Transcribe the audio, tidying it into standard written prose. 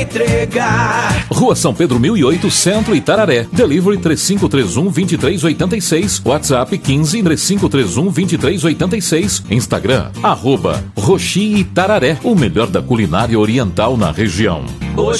entregar. Rua São Pedro 1008, Centro, Itararé. Delivery 3531-2386. WhatsApp 15-3531-2386. Instagram, @Roxi Itararé. O melhor da culinária oriental na região.